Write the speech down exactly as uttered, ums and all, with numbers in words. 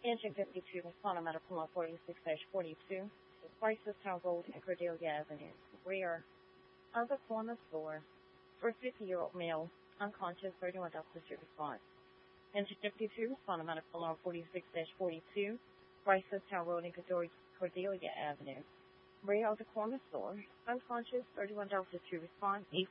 Engine fifty-two, Fauna Medical Law forty-six forty-two, Ricestown Road and Cordelia Avenue, rear of the corner store, for a fifty-year-old male, unconscious, thirty-one doctors to respond. Engine fifty-two, Fauna Medical Law forty-six forty-two, Ricestown Road and Cordelia Avenue, rear of the corner store, unconscious, thirty-one doctors to respond.